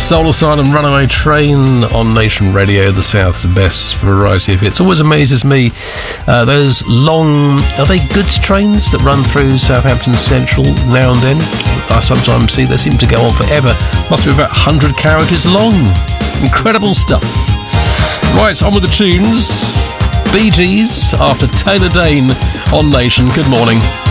Soul Asylum, Runaway Train on Nation Radio, the South's best variety of hits. Always amazes me, those long, are they goods trains that run through Southampton Central now and then? I sometimes see they seem to go on forever. Must be about 100 carriages long. Incredible stuff. Right, on with the tunes. Bee Gees after Taylor Dane on Nation. Good morning.